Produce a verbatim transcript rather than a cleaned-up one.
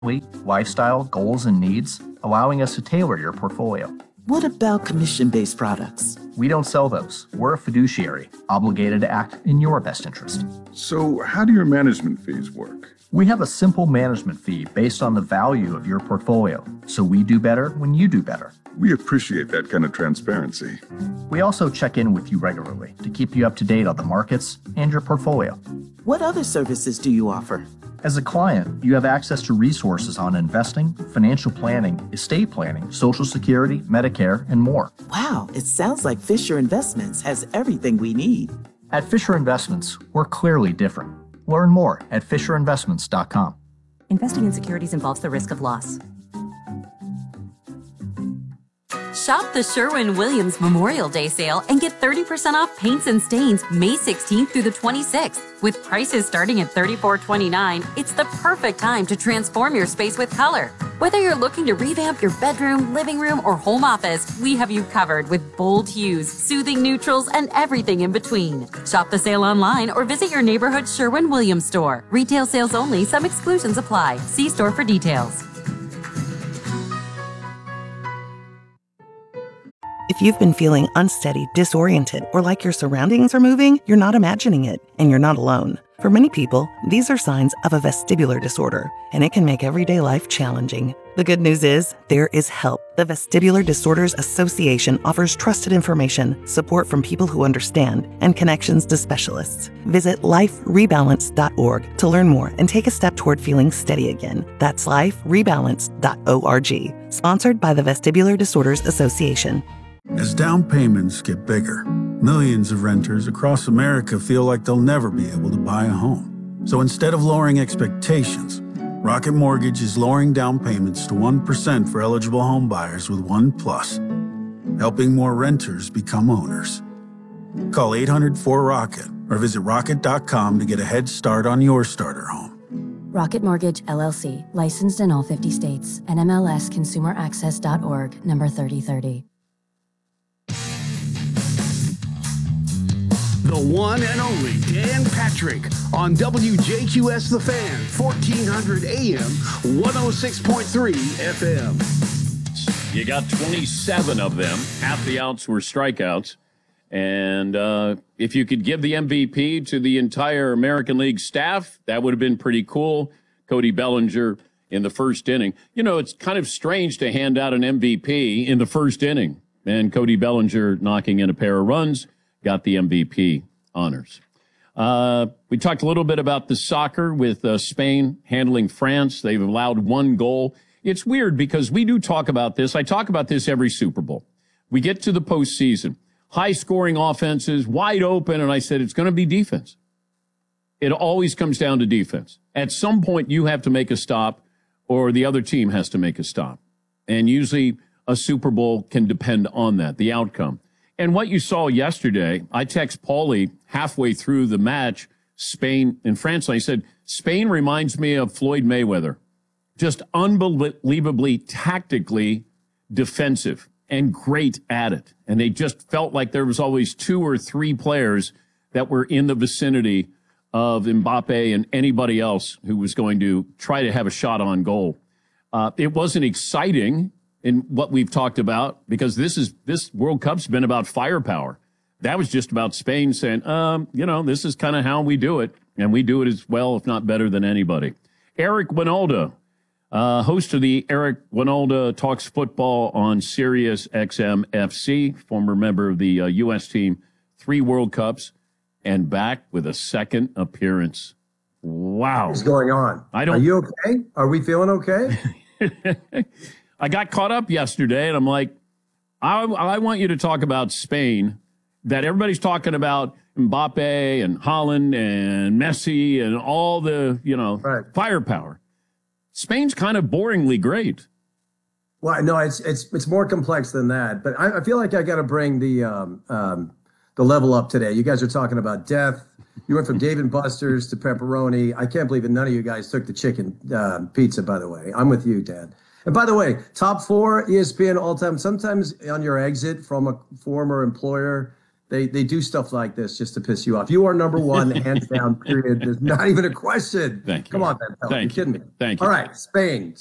lifestyle, goals, and needs, allowing us to tailor your portfolio. What about commission-based products? We don't sell those. We're a fiduciary, obligated to act in your best interest. So how do your management fees work? We have a simple management fee based on the value of your portfolio, so we do better when you do better. We appreciate that kind of transparency. We also check in with you regularly to keep you up to date on the markets and your portfolio. What other services do you offer? As a client, you have access to resources on investing, financial planning, estate planning, Social Security, Medicare, and more. Wow, it sounds like Fisher Investments has everything we need. At Fisher Investments, we're clearly different. Learn more at fisher investments dot com. Investing in securities involves the risk of loss. Shop the Sherwin-Williams Memorial Day sale and get thirty percent off paints and stains May sixteenth through the twenty-sixth. With prices starting at thirty-four twenty-nine, it's the perfect time to transform your space with color. Whether you're looking to revamp your bedroom, living room, or home office, we have you covered with bold hues, soothing neutrals, and everything in between. Shop the sale online or visit your neighborhood Sherwin-Williams store. Retail sales only. Some exclusions apply. See store for details. If you've been feeling unsteady, disoriented, or like your surroundings are moving, you're not imagining it, and you're not alone. For many people, these are signs of a vestibular disorder, and it can make everyday life challenging. The good news is, there is help. The Vestibular Disorders Association offers trusted information, support from people who understand, and connections to specialists. Visit life rebalance dot org to learn more and take a step toward feeling steady again. That's life rebalance dot org. Sponsored by the Vestibular Disorders Association. As down payments get bigger, millions of renters across America feel like they'll never be able to buy a home. So instead of lowering expectations, Rocket Mortgage is lowering down payments to one percent for eligible home buyers with One Plus, helping more renters become owners. Call eight hundred four rocket or visit rocket dot com to get a head start on your starter home. Rocket Mortgage, L L C, licensed in all fifty states, N M L S consumer access dot org, number thirty thirty. The one and only Dan Patrick on W J Q S The Fan, fourteen hundred A M, one oh six point three F M. You got twenty-seven of them. Half the outs were strikeouts. And uh, if you could give the M V P to the entire American League staff, that would have been pretty cool. Cody Bellinger in the first inning. You know, it's kind of strange to hand out an M V P in the first inning. And Cody Bellinger knocking in a pair of runs got the M V P honors. Uh, we talked a little bit about the soccer with uh, Spain handling France. They've allowed one goal. It's weird because we do talk about this. I talk about this every Super Bowl. We get to the postseason. High-scoring offenses, wide open, and I said it's going to be defense. It always comes down to defense. At some point, you have to make a stop or the other team has to make a stop. And usually a Super Bowl can depend on that, the outcome. And what you saw yesterday, I text Paulie halfway through the match, Spain and France, and I said, Spain reminds me of Floyd Mayweather. Just unbelievably tactically defensive and great at it. And they just felt like there was always two or three players that were in the vicinity of Mbappe and anybody else who was going to try to have a shot on goal. Uh, it wasn't exciting in what we've talked about, because this is this World Cup's been about firepower. That was just about Spain saying, um, you know, this is kind of how we do it, and we do it as well, if not better than anybody. Eric Wynalda, uh, host of the Eric Wynalda Talks Football on Sirius X M F C, former member of the uh, U S team, three World Cups, and back with a second appearance. Wow. What's going on? I don't. Are you okay? Are we feeling okay? I got caught up yesterday, and I'm like, I, I want you to talk about Spain, that everybody's talking about Mbappe and Haaland and Messi and all the, you know, right. firepower. Spain's kind of boringly great. Well, no, it's it's it's more complex than that. But I, I feel like I got to bring the um, um, the level up today. You guys are talking about death. You went from Dave and Buster's to pepperoni. I can't believe that none of you guys took the chicken uh, pizza, by the way. I'm with you, Dad. And by the way, top four E S P N all time. Sometimes on your exit from a former employer, They they do stuff like this just to piss you off. You are number one, hands down, period. There's not even a question. Thank you. Come on, Ben Pell. Are you Thank you. kidding me? Thank you. All right, Spain.